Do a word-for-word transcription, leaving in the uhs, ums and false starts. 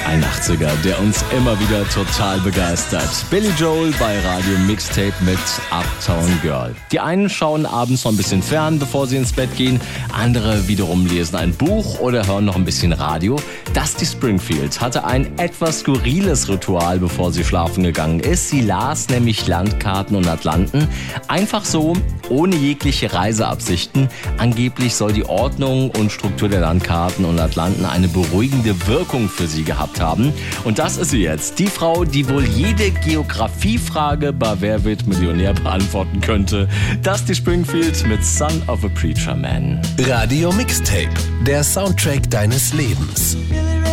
Ein achtziger, der uns immer wieder total begeistert. Billy Joel bei Radio Mixtape mit Uptown Girl. Die einen schauen abends noch ein bisschen fern, bevor sie ins Bett gehen. Andere wiederum lesen ein Buch oder hören noch ein bisschen Radio. Dusty Springfield hatte ein etwas skurriles Ritual, bevor sie schlafen gegangen ist. Sie las nämlich Landkarten und Atlanten. Einfach so, ohne jegliche Reiseabsichten. Angeblich soll die Ordnung und Struktur der Landkarten und Atlanten eine beruhigende Wirkung für sie gehabt haben. Und das ist sie jetzt. Die Frau, die wohl jede Geografiefrage bei Wer wird Millionär beantworten könnte. Dusty Springfield mit Son of a Preacher Man. Radio Mixtape, der Soundtrack deines Lebens.